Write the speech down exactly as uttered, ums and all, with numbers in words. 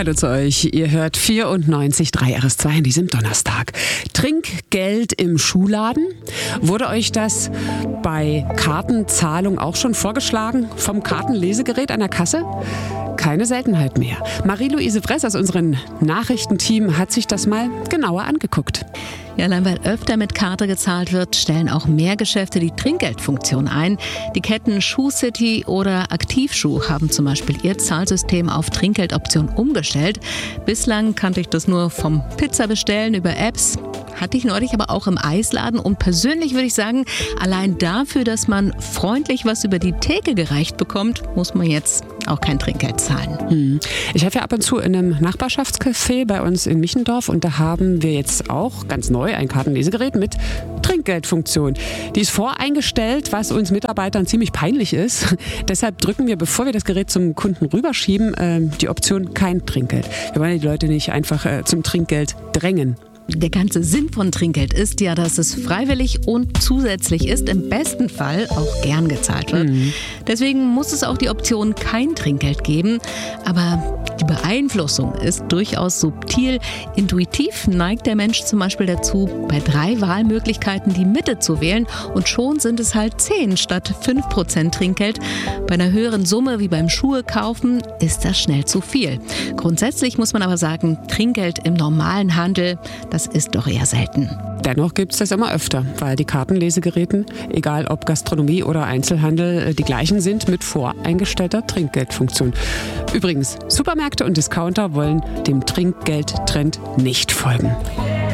Hallo zu euch. Ihr hört vierundneunzig Komma drei R S zwei an diesem Donnerstag. Trinkgeld im Schuhladen. Wurde euch das bei Kartenzahlung auch schon vorgeschlagen? Vom Kartenlesegerät an der Kasse? Keine Seltenheit mehr. Marie-Louise Bress aus unserem Nachrichtenteam hat sich das mal genauer angeguckt. Ja, allein weil öfter mit Karte gezahlt wird, stellen auch mehr Geschäfte die Trinkgeldfunktion ein. Die Ketten ShoeCity oder Aktivschuh haben zum Beispiel ihr Zahlsystem auf Trinkgeldoption umgestellt. Bislang kannte ich das nur vom Pizzabestellen über Apps. Hatte ich neulich aber auch im Eisladen. Und persönlich würde ich sagen, allein dafür, dass man freundlich was über die Theke gereicht bekommt, muss man jetzt auch kein Trinkgeld zahlen. Hm. Ich helfe ja ab und zu in einem Nachbarschaftscafé bei uns in Michendorf und da haben wir jetzt auch ganz neu ein Kartenlesegerät mit Trinkgeldfunktion. Die ist voreingestellt, was uns Mitarbeitern ziemlich peinlich ist. Deshalb drücken wir, bevor wir das Gerät zum Kunden rüberschieben, äh, die Option kein Trinkgeld. Wir wollen die Leute nicht einfach äh, zum Trinkgeld drängen. Der ganze Sinn von Trinkgeld ist ja, dass es freiwillig und zusätzlich ist, im besten Fall auch gern gezahlt wird. Mhm. Deswegen muss es auch die Option kein Trinkgeld geben. Aber die Beeinflussung ist durchaus subtil. Intuitiv neigt der Mensch zum Beispiel dazu, bei drei Wahlmöglichkeiten die Mitte zu wählen. Und schon sind es halt zehn statt fünf Prozent Trinkgeld. Bei einer höheren Summe wie beim Schuhe kaufen ist das schnell zu viel. Grundsätzlich muss man aber sagen, Trinkgeld im normalen Handel, das ist doch eher selten. Dennoch gibt es das immer öfter, weil die Kartenlesegeräten, egal ob Gastronomie oder Einzelhandel, die gleichen sind mit voreingestellter Trinkgeldfunktion. Übrigens, Supermärkte und Discounter wollen dem Trinkgeldtrend nicht folgen.